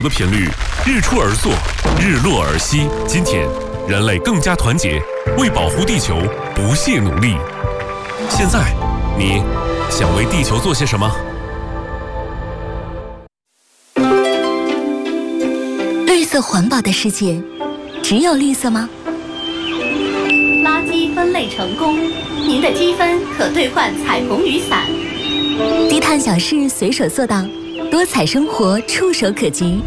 的频率，日出而作，日落而息。今天，人类更加团结，为保护地球不懈努力。现在，你想为地球做些什么？ 绿色环保的世界，只有绿色吗？ 垃圾分类成功，您的积分可兑换彩虹雨伞。 低碳小事随手做到，多彩生活触手可及。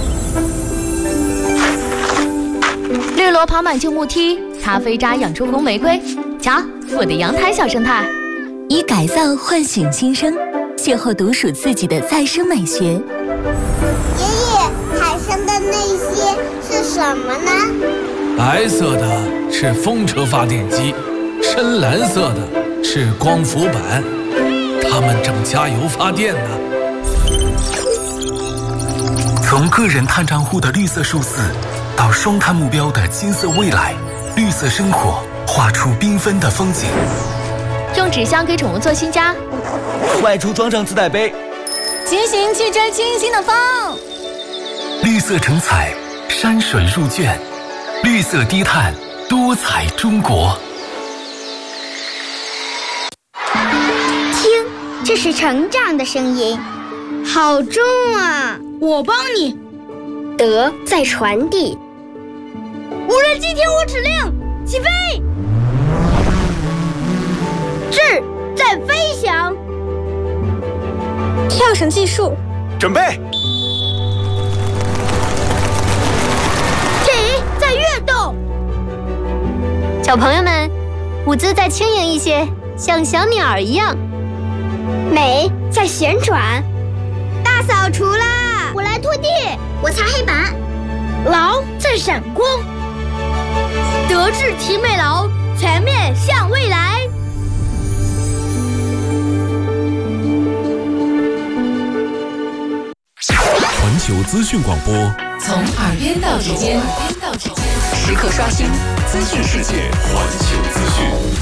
绿萝爬满旧木梯，咖啡渣养出红玫瑰。瞧，我的阳台小生态。 以改造唤醒新生，邂逅独属自己的再生美学。 爷爷，海上的那些是什么呢？ 白色的是风车发电机，深蓝色的是光伏板，它们正加油发电呢。 从个人碳账户的绿色数字，到双碳目标的金色未来，绿色生活画出缤纷的风景。 用纸箱给宠物做新家， 外出装上自带杯， 骑行去追清新的风。 绿色成彩，山水入卷，绿色低碳，多彩中国。 听，这是成长的声音，好重啊！ 我帮你。 德在传递。 无人机听我指令，起飞。智在飞翔。 跳绳计数， 准备。 体在跃动。 小朋友们，舞姿再轻盈一些，像小鸟一样。 美在旋转。大扫除啦！我来拖地，我擦黑板。 劳在闪光。德智体美劳，全面向未来。 环球资讯广播， 从耳边到指尖，时刻刷新资讯世界。 环球资讯。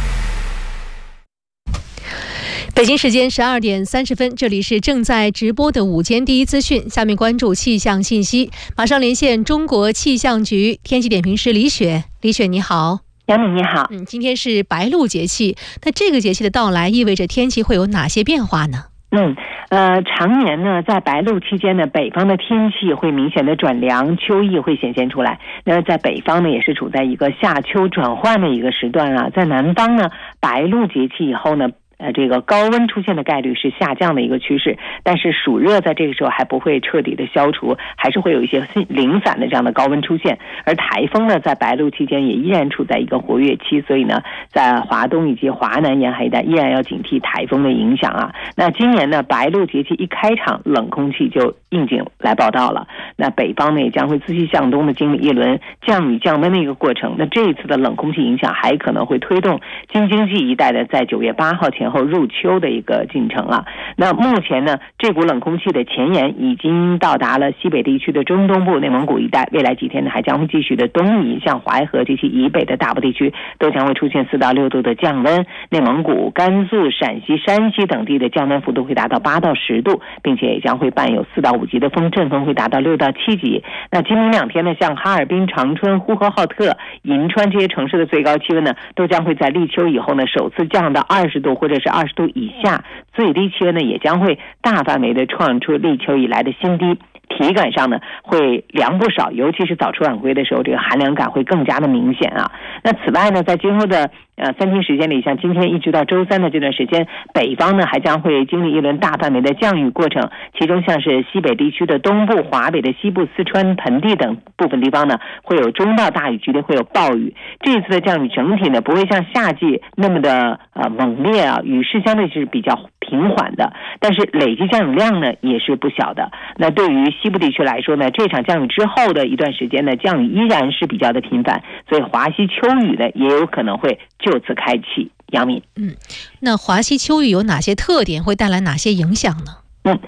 北京时间12点30分，这里是正在直播的午间第一资讯。下面关注气象信息，马上连线中国气象局天气点评师李雪。李雪你好。 杨敏你好。 今天是白露节气，那这个节气的到来意味着天气会有哪些变化呢？ 常年呢，在白露期间呢，北方的天气会明显的转凉，秋意会显现出来。那在北方呢，也是处在一个夏秋转换的一个时段啊。在南方呢，白露节气以后呢，这个高温出现的概率是下降的一个趋势，但是暑热在这个时候还不会彻底的消除，还是会有一些零散的这样的高温出现。而台风呢，在白露期间也依然处在一个活跃期，所以呢，在华东以及华南沿海一带依然要警惕台风的影响啊。那今年呢，白露节气一开场，冷空气就应景来报道了。那北方呢，也将会自西向东的经历一轮降雨降温的一个过程。那这一次的冷空气影响还可能会推动京津冀一带的在9月8号前后入秋的一个进程啊。那目前呢，这股冷空气的前沿已经到达了西北地区的中东部、内蒙古一带，未来几天呢还将会继续的东移，像淮河及其以北的大部地区都将会出现4到6度的降温。内蒙古、甘肃、陕西、山西等地的降温幅度会达到8到10度，并且也将会伴有4到5级的风，阵风会达到6到7级。那今明2天呢，像哈尔滨、长春、呼和浩特、银川这些城市的最高气温呢，都将会在立秋以后呢首次降到20度或者是20度以下，最低气温呢也将会大范围的创出立秋以来的新低。体感上呢会凉不少，尤其是早出晚归的时候，这个寒凉感会更加的明显啊。那此外呢，在今后的3天时间里，像今天一直到周3的这段时间，北方呢还将会经历一轮大范围的降雨过程，其中像是西北地区的东部、华北的西部、四川盆地等部分地方呢会有中到大雨，局里会有暴雨。这一次的降雨整体呢不会像夏季那么的猛烈啊，雨势相对是比较平缓的，但是累计降雨量呢也是不小的。那对于西部地区来说呢，这场降雨之后的一段时间呢，降雨依然是比较的频繁，所以华西秋雨呢也有可能会就此开启。杨敏， 那华西秋雨有哪些特点，会带来哪些影响呢？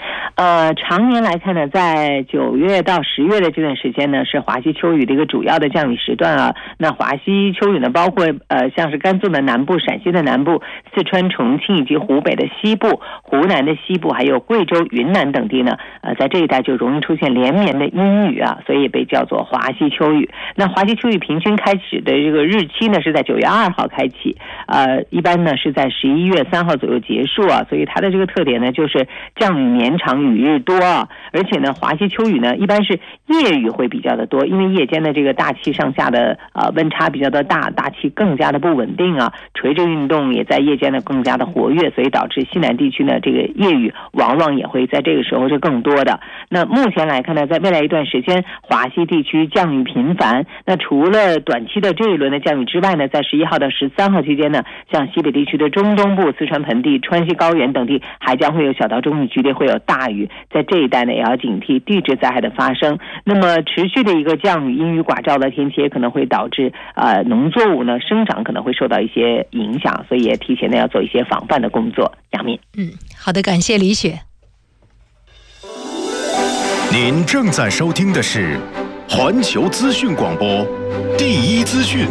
常年来看呢，在9月到10月的这段时间呢，是华西秋雨的一个主要的降雨时段啊。那华西秋雨呢，包括像是甘肃的南部、陕西的南部、四川、重庆以及湖北的西部、湖南的西部，还有贵州、云南等地呢，在这一带就容易出现连绵的阴雨啊，所以被叫做华西秋雨。那华西秋雨平均开始的这个日期呢，是在9月2号开启，一般呢是在11月3号左右结束啊。所以它的这个特点呢，就是降雨绵长，雨日多啊。而且呢，华西秋雨呢，一般是夜雨会比较的多，因为夜间的这个大气上下的温差比较的大，大气更加的不稳定啊，垂直运动也在夜间呢更加的活跃，所以导致西南地区呢这个夜雨往往也会在这个时候是更多的。那目前来看呢，在未来一段时间，华西地区降雨频繁。那除了短期的这一轮的降雨之外呢，在11号到13号期间呢，像西北地区的中东部、四川盆地、川西高原等地还将会有小到中雨剧烈，会有大雨，在这一带呢也要警惕地质灾害的发生。那么持续的一个降雨、阴雨寡照的天气也可能会导致农作物呢生长可能会受到一些影响，所以也提前呢要做一些防范的工作。杨敏， 好的，感谢李雪。 您正在收听的是环球资讯广播第一资讯。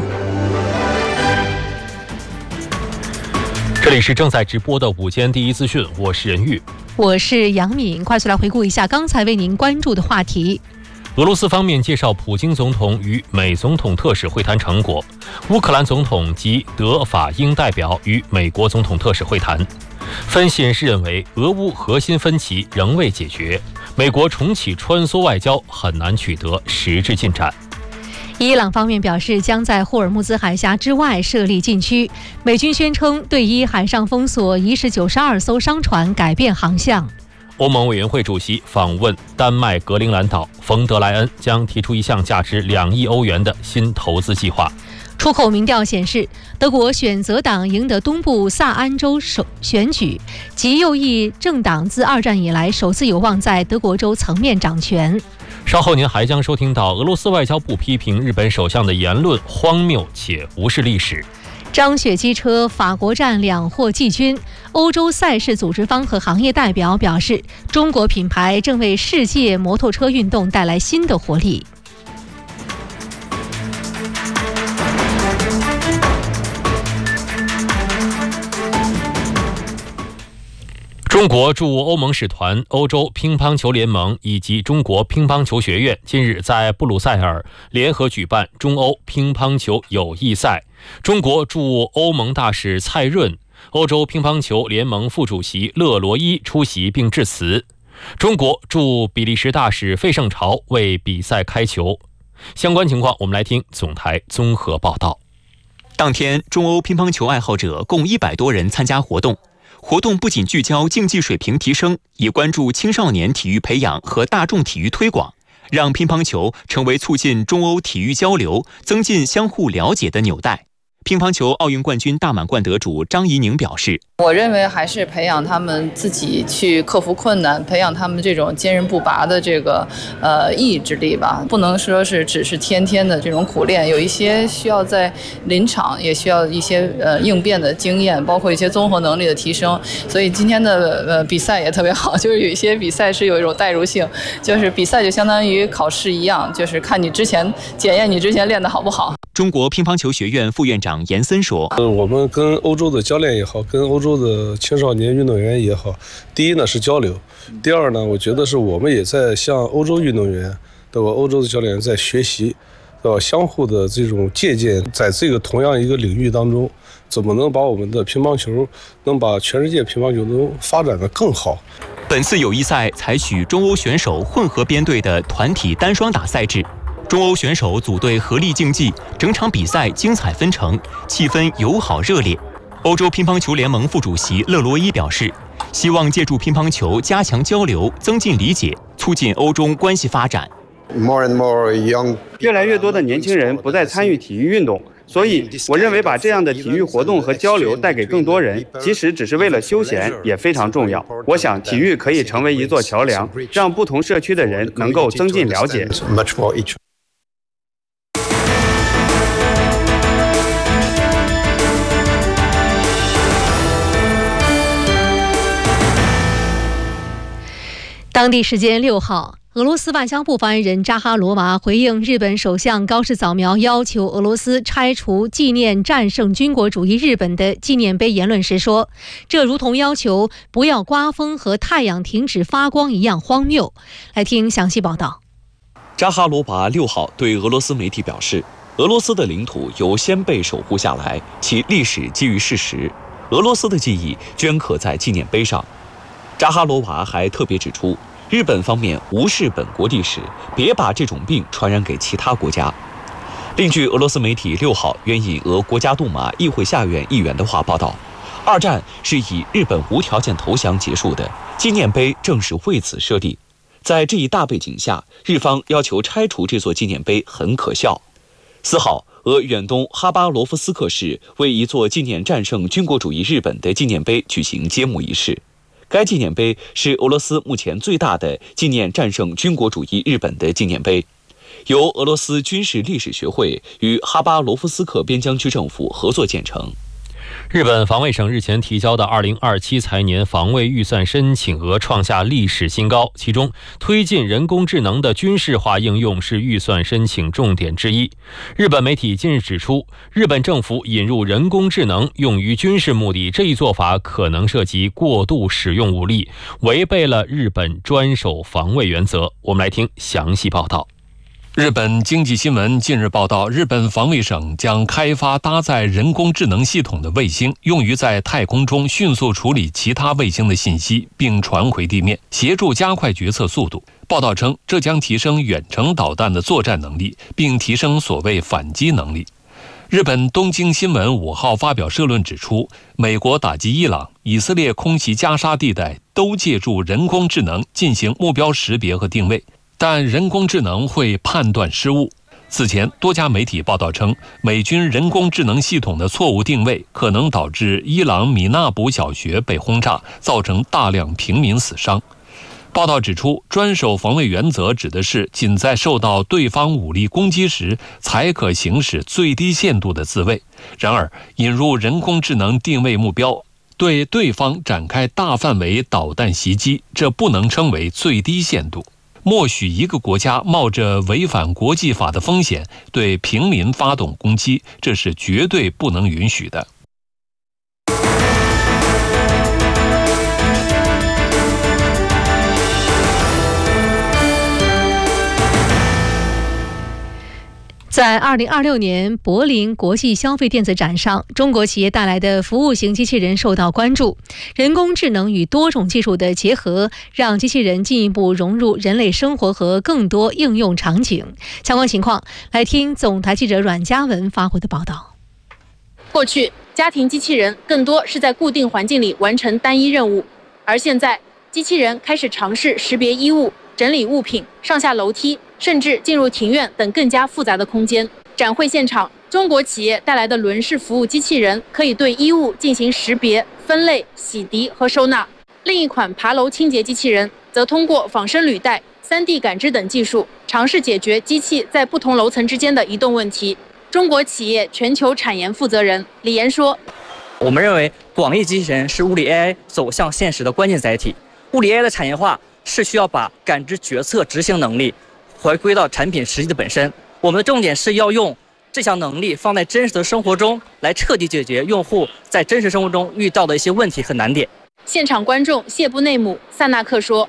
这里是正在直播的午间第一资讯，我是任玉， 我是杨敏。快速来回顾一下刚才为您关注的话题。 俄罗斯方面介绍普京总统与美总统特使会谈成果，乌克兰总统及德法英代表与美国总统特使会谈。分析人士认为，俄乌核心分歧仍未解决，美国重启穿梭外交很难取得实质进展。 伊朗方面表示，将在霍尔木兹海峡之外设立禁区。美军宣称对伊海上封锁疑似92艘商船，改变航向。 欧盟委员会主席访问丹麦格陵兰岛，冯德莱恩将提出一项价值2亿欧元的新投资计划。 出口民调显示，德国选择党赢得东部萨安州选举，极右翼政党自2战以来首次有望在德国州层面掌权。 稍后您还将收听到俄罗斯外交部批评日本首相的言论荒谬且无视历史。 张雪机车法国站2获季军。欧洲赛事组织方和行业代表表示，中国品牌正为世界摩托车运动带来新的活力。 中国驻欧盟使团、欧洲乒乓球联盟以及中国乒乓球学院近日在布鲁塞尔联合举办中欧乒乓球友谊赛。中国驻欧盟大使蔡润、欧洲乒乓球联盟副主席勒罗伊出席并致辞。中国驻比利时大使费圣朝为比赛开球。相关情况，我们来听总台综合报道。 当天，中欧乒乓球爱好者共100多人参加活动。活动不仅聚焦竞技水平提升，也关注青少年体育培养和大众体育推广，让乒乓球成为促进中欧体育交流、增进相互了解的纽带。乒乓球奥运冠军大满贯得主张怡宁表示， 我认为还是培养他们自己去克服困难，培养他们这种坚韧不拔的这个意志力吧，不能说是只是天天的这种苦练，有一些需要在临场，也需要一些应变的经验，包括一些综合能力的提升。所以今天的比赛也特别好，就是有一些比赛是有一种代入性，就是比赛就相当于考试一样，就是看你之前检验你之前练得好不好。 中国乒乓球学院副院长严森说， 我们跟欧洲的教练也好，跟欧洲的青少年运动员也好，第一呢是交流，第二呢，我觉得是我们也在向欧洲运动员，对吧？欧洲的教练在学习，对吧？相互的这种借鉴，在这个同样一个领域当中，怎么能把我们的乒乓球，能把全世界乒乓球能发展得更好。 本次友谊赛采取中欧选手混合编队的团体单双打赛制。中欧选手组队合力竞技，整场比赛精彩纷呈，气氛友好热烈。欧洲乒乓球联盟副主席勒罗伊表示，希望借助乒乓球加强交流，增进理解，促进欧中关系发展。 越来越多的年轻人不再参与体育运动，所以我认为把这样的体育活动和交流带给更多人，即使只是为了休闲，也非常重要。我想体育可以成为一座桥梁，让不同社区的人能够增进了解。 大当地时间6号，俄罗斯外交部发言人扎哈罗娃回应日本首相高市早苗要求俄罗斯拆除纪念战胜军国主义日本的纪念碑言论时说，这如同要求不要刮风和太阳停止发光一样荒谬。来听详细报道。 扎哈罗娃6号对俄罗斯媒体表示，俄罗斯的领土由先辈守护下来，其历史基于事实，俄罗斯的记忆镌刻在纪念碑上。扎哈罗娃还特别指出，日本方面无视本国历史，别把这种病传染给其他国家。另据俄罗斯媒体6号援引俄国家杜马议会下院议员的话报道，二战是以日本无条件投降结束的，纪念碑正是为此设立。在这一大背景下，日方要求拆除这座纪念碑很可笑。4号，俄远东哈巴罗夫斯克市为一座纪念战胜军国主义日本的纪念碑举行揭幕仪式。该纪念碑是俄罗斯目前最大的纪念战胜军国主义日本的纪念碑，由俄罗斯军事历史学会与哈巴罗夫斯克边疆区政府合作建成。 日本防卫省日前提交的2027财年防卫预算申请额创下历史新高，其中推进人工智能的军事化应用是预算申请重点之一。日本媒体近日指出，日本政府引入人工智能用于军事目的，这一做法可能涉及过度使用武力，违背了日本专守防卫原则。我们来听详细报道。 日本经济新闻近日报道，日本防卫省将开发搭载人工智能系统的卫星，用于在太空中迅速处理其他卫星的信息，并传回地面，协助加快决策速度。报道称，这将提升远程导弹的作战能力，并提升所谓反击能力。日本东京新闻5号发表社论指出，美国打击伊朗、以色列空袭加沙地带都借助人工智能进行目标识别和定位，但人工智能会判断失误。此前，多家媒体报道称，美军人工智能系统的错误定位可能导致伊朗米纳卜小学被轰炸，造成大量平民死伤。报道指出，专守防卫原则指的是仅在受到对方武力攻击时才可行使最低限度的自卫。然而，引入人工智能定位目标，对对方展开大范围导弹袭击，这不能称为最低限度。默许一个国家冒着违反国际法的风险对平民发动攻击，这是绝对不能允许的。 在2026年柏林国际消费电子展上，中国企业带来的服务型机器人受到关注。人工智能与多种技术的结合，让机器人进一步融入人类生活和更多应用场景。相关情况，来听总台记者阮嘉文发回的报道。 过去，家庭机器人更多是在固定环境里完成单一任务，而现在，机器人开始尝试识别衣物、整理物品、上下楼梯，甚至进入庭院等更加复杂的空间。展会现场，中国企业带来的轮式服务机器人可以对衣物进行识别、分类、洗涤和收纳。另一款爬楼清洁机器人则通过仿生履带、3D 感知等技术，尝试解决机器在不同楼层之间的移动问题。中国企业全球产研负责人李岩说：“ 我们认为，广义机器人是物理 AI 走向现实的关键载体。物理 AI 的产业化是需要把感知、决策、执行能力回归到产品实际的本身。我们的重点是要用这项能力放在真实的生活中，来彻底解决用户在真实生活中遇到的一些问题和难点。” 现场观众谢布内姆·萨纳克说：“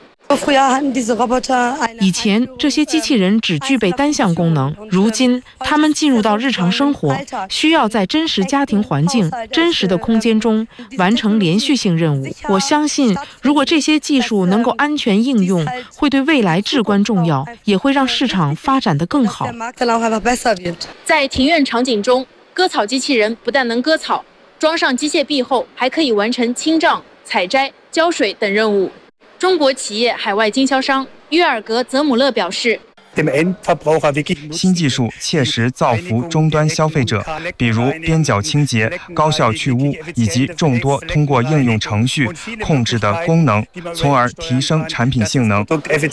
以前这些机器人只具备单项功能，如今它们进入到日常生活，需要在真实家庭环境、真实的空间中完成连续性任务。我相信，如果这些技术能够安全应用，会对未来至关重要，也会让市场发展得更好。” 在庭院场景中，割草机器人不但能割草，装上机械臂后还可以完成清障、采摘、浇水等任务。中国企业海外经销商约尔格泽姆勒表示， 新技术切实造福终端消费者，比如边角清洁、高效去污以及众多通过应用程序控制的功能，从而提升产品性能。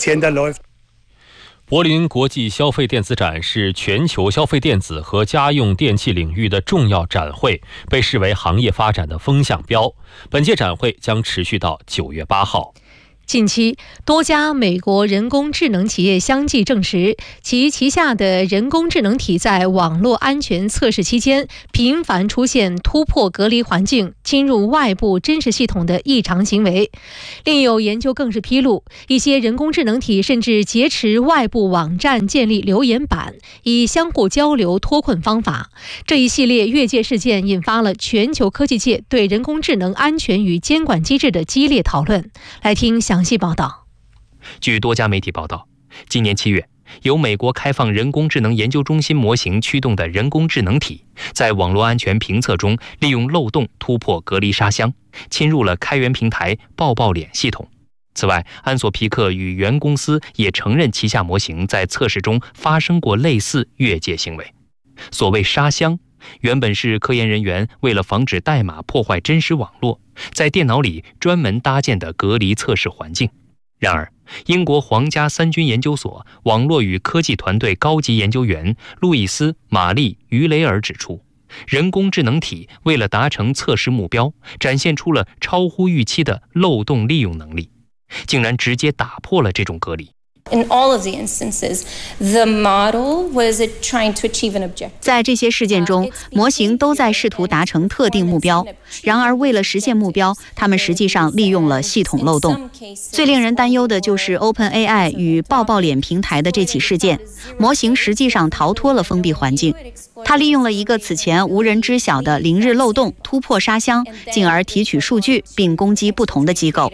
柏林国际消费电子展是全球消费电子和家用电器领域的重要展会，被视为行业发展的风向标。本届展会将持续到9月8号。 近期，多家美国人工智能企业相继证实，其旗下的人工智能体在网络安全测试期间频繁出现突破隔离环境、侵入外部真实系统的异常行为。另有研究更是披露，一些人工智能体甚至劫持外部网站建立留言板，以相互交流脱困方法。这一系列越界事件引发了全球科技界对人工智能安全与监管机制的激烈讨论。来听详细报道。 据多家媒体报道，今年7月，由美国开放人工智能研究中心模型驱动的人工智能体，在网络安全评测中利用漏洞突破隔离沙箱，侵入了开源平台抱抱脸系统。此外，安索皮克与原公司也承认旗下模型在测试中发生过类似越界行为。所谓沙箱，原本是科研人员为了防止代码破坏真实网络，在电脑里专门搭建的隔离测试环境。然而，英国皇家三军研究所网络与科技团队高级研究员路易斯·玛丽·于雷尔指出，人工智能体为了达成测试目标，展现出了超乎预期的漏洞利用能力，竟然直接打破了这种隔离。 In all of the instances, the model was trying to achieve an objective. 在这些事件中，模型都在试图达成特定目标。然而，为了实现目标，他们实际上利用了系统漏洞。最令人担忧的就是 OpenAI 与抱抱脸平台的这起事件。模型实际上逃脱了封闭环境，它利用了一个此前无人知晓的零日漏洞突破沙箱，进而提取数据并攻击不同的机构。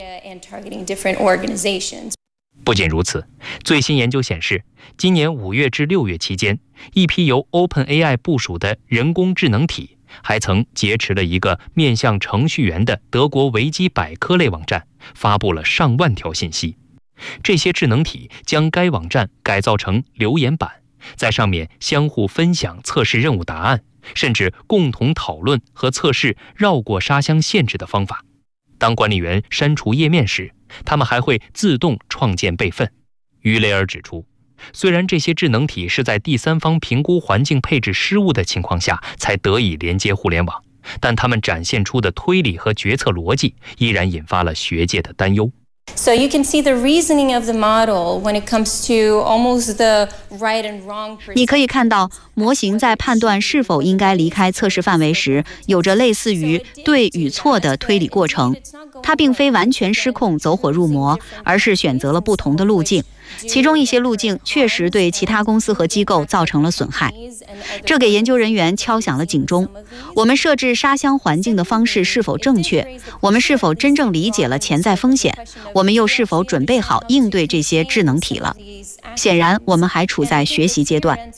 不仅如此，最新研究显示，今年5月至6月期间，一批由 OpenAI 部署的人工智能体还曾劫持了一个面向程序员的德国维基百科类网站，发布了上万条信息。这些智能体将该网站改造成留言板，在上面相互分享测试任务答案，甚至共同讨论和测试绕过沙箱限制的方法。当管理员删除页面时，他们还会自动创建备份。于雷尔指出，虽然这些智能体是在第三方评估环境配置失误的情况下才得以连接互联網，但他们展现出的推理和决策逻辑依然引发了学界的担忧。 So you can see the reasoning of the model when it comes to almost the right and wrong. 你可以看到，模型在判断是否应该离开测试范围时，有着类似于对与错的推理过程。它并非完全失控走火入魔，而是选择了不同的路径。其中一些路径确实对其他公司和机构造成了损害，这给研究人员敲响了警钟。我们设置沙箱环境的方式是否正确？我们是否真正理解了潜在风险？我们又是否准备好应对这些智能体了？显然，我们还处在学习阶段。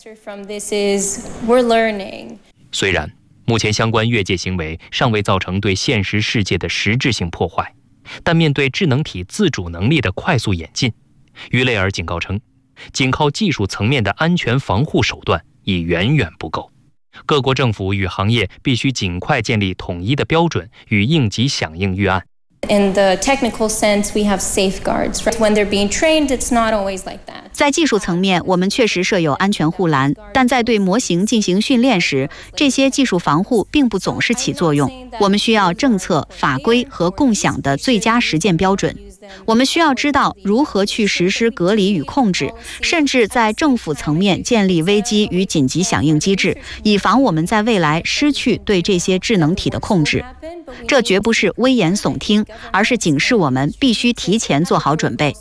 虽然目前相关越界行为尚未造成对现实世界的实质性破坏，但面对智能体自主能力的快速演进，于雷尔警告称，仅靠技术层面的安全防护手段已远远不够。各国政府与行业必须尽快建立统一的标准与应急响应预案。 In the technical sense, we have safeguards. When they're being trained, it's not always like that. 在技术层面，我们确实设有安全护栏，但在对模型进行训练时，这些技术防护并不总是起作用。我们需要政策、法规和共享的最佳实践标准。我们需要知道如何去实施隔离与控制，甚至在政府层面建立危机与紧急响应机制，以防我们在未来失去对这些智能体的控制。这绝不是危言耸听，而是警示我们必须提前做好准备。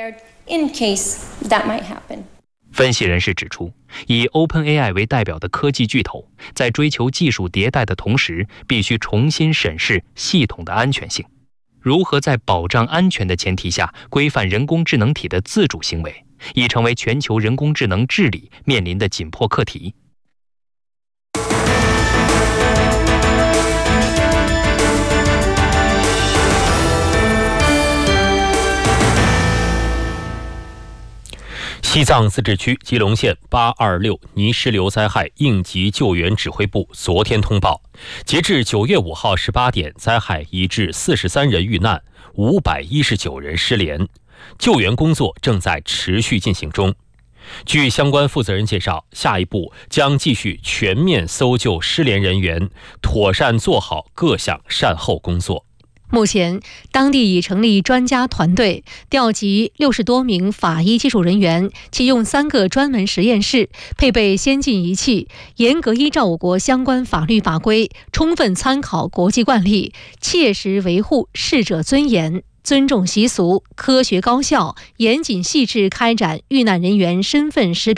分析人士指出，以 OpenAI 为代表的科技巨头，在追求技术迭代的同时，必须重新审视系统的安全性。如何在保障安全的前提下规范人工智能体的自主行为，已成为全球人工智能治理面临的紧迫课题。 西藏自治区吉隆县826泥石流灾害应急救援指挥部昨天通报，截至9月5号18点，灾害已致43人遇难，519人失联，救援工作正在持续进行中。据相关负责人介绍，下一步将继续全面搜救失联人员，妥善做好各项善后工作。 目前，当地已成立专家团队，调集60多名法医技术人员，启用3个专门实验室，配备先进仪器，严格依照我国相关法律法规，充分参考国际惯例，切实维护逝者尊严，尊重习俗，科学高效、严谨细致开展遇难人员身份识别